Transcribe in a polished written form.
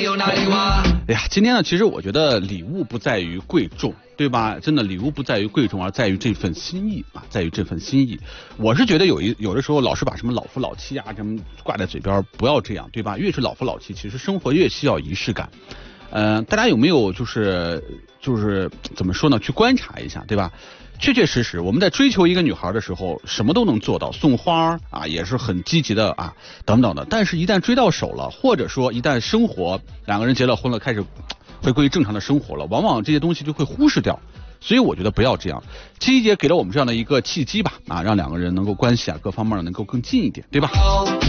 哎呀，今天呢，其实我觉得礼物不在于贵重，对吧？真的礼物不在于贵重，而在于这份心意啊，在于这份心意。我是觉得有的时候老是把什么老夫老妻啊什么挂在嘴边，不要这样，对吧？越是老夫老妻，其实生活越需要仪式感。大家有没有就是怎么说呢？去观察一下，对吧？确确实实，我们在追求一个女孩的时候，什么都能做到，送花啊也是很积极的啊，等等的。但是，一旦追到手了，或者说一旦生活两个人结了婚了，开始回归正常的生活了，往往这些东西就会忽视掉。所以我觉得不要这样。七夕节给了我们这样的一个契机吧，啊，让两个人能够关系啊各方面能够更近一点，对吧？